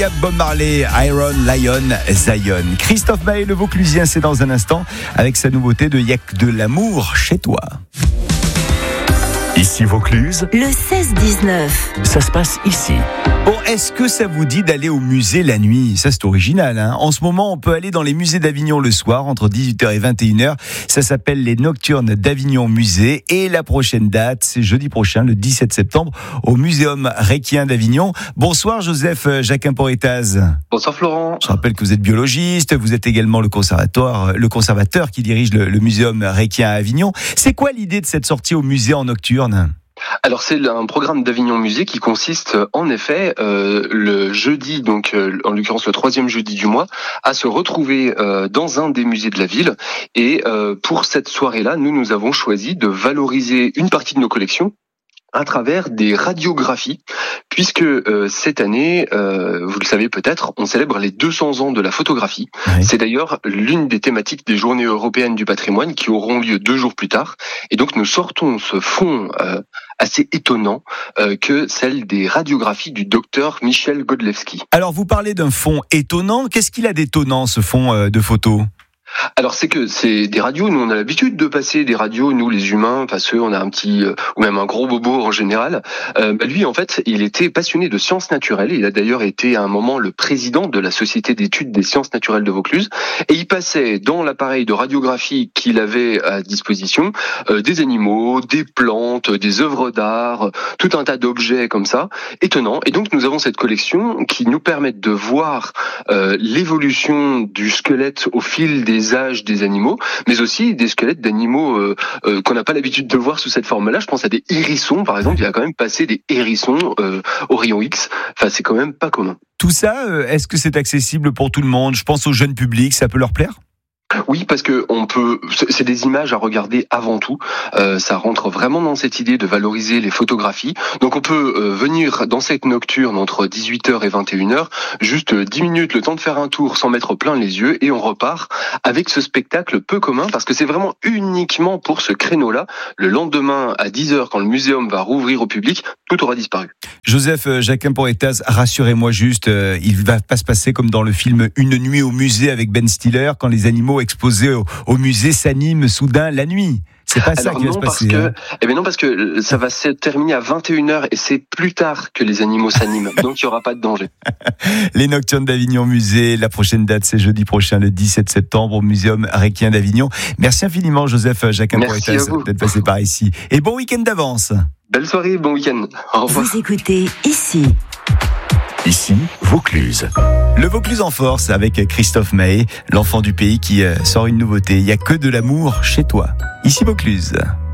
Bob Marley, Iron Lion, Zion. Christophe Maé, le Vauclusien, c'est dans un instant avec sa nouveauté de Y'a que de l'amour chez toi. Ici Vaucluse, le 16-19. ça se passe ici. Bon, est-ce que ça vous dit d'aller au musée la nuit ? Ça, c'est original, hein ? En ce moment, on peut aller dans les musées d'Avignon le soir, entre 18h et 21h. Ça s'appelle les Nocturnes d'Avignon Musée. Et la prochaine date, c'est jeudi prochain, le 17 septembre, au Muséum Requien d'Avignon. Bonsoir, Joseph Jacquin-Porretaz. Bonsoir Florent. Je rappelle que vous êtes biologiste, vous êtes également le conservateur qui dirige le Muséum Requien à Avignon. C'est quoi l'idée de cette sortie au musée en nocturne ? Alors c'est un programme d'Avignon Musée qui consiste en effet le jeudi, donc en l'occurrence le 3e jeudi du mois, à se retrouver dans un des musées de la ville. Et pour cette soirée-là, nous avons choisi de valoriser une partie de nos collections à travers des radiographies, puisque cette année, vous le savez peut-être, on célèbre les 200 ans de la photographie. Oui. C'est d'ailleurs l'une des thématiques des Journées européennes du patrimoine qui auront lieu 2 jours plus tard. Et donc nous sortons ce fonds assez étonnant que celle des radiographies du docteur Michel Godlewski. Alors vous parlez d'un fonds étonnant, qu'est-ce qu'il a d'étonnant ce fonds de photos ? Alors c'est que c'est des radios, nous on a l'habitude de passer des radios, nous les humains, parce qu'on a un petit ou même un gros bobo en général. Lui en fait, il était passionné de sciences naturelles, il a d'ailleurs été à un moment le président de la Société d'études des sciences naturelles de Vaucluse, et il passait dans l'appareil de radiographie qu'il avait à disposition des animaux, des plantes, des œuvres d'art, tout un tas d'objets comme ça, étonnants. Et donc nous avons cette collection qui nous permet de voir l'évolution du squelette au fil des âges des animaux, mais aussi des squelettes d'animaux qu'on n'a pas l'habitude de voir sous cette forme-là. Je pense à des hérissons, par exemple. Il a quand même passé des hérissons Orion X. Enfin, c'est quand même pas commun. Tout ça, est-ce que c'est accessible pour tout le monde ? Je pense au jeune public, ça peut leur plaire ? Oui, parce que c'est des images à regarder avant tout. Ça rentre vraiment dans cette idée de valoriser les photographies. Donc on peut venir dans cette nocturne entre 18h et 21h, juste 10 minutes, le temps de faire un tour sans mettre plein les yeux, et on repart avec ce spectacle peu commun, parce que c'est vraiment uniquement pour ce créneau-là. Le lendemain, à 10h, quand le muséum va rouvrir au public, tout aura disparu. Joseph Jacquin-Porretaz, rassurez-moi juste, il va pas se passer comme dans le film Une nuit au musée avec Ben Stiller, quand les animaux exposés au musée s'animent soudain la nuit. C'est pas ça qui va se passer. Non, parce que ça va se terminer à 21h et c'est plus tard que les animaux s'animent. Donc il n'y aura pas de danger. Les Nocturnes d'Avignon Musée, la prochaine date c'est jeudi prochain, le 17 septembre au Muséum Requien d'Avignon. Merci infiniment Joseph Jacquin-Porretaz d'être passé par ici. Et bon week-end d'avance. Belle soirée, bon week-end. Au revoir. Vous écoutez ici. Ici Vaucluse. Le Vaucluse en force avec Christophe Maé, l'enfant du pays qui sort une nouveauté. Il n'y a que de l'amour chez toi. Ici Vaucluse.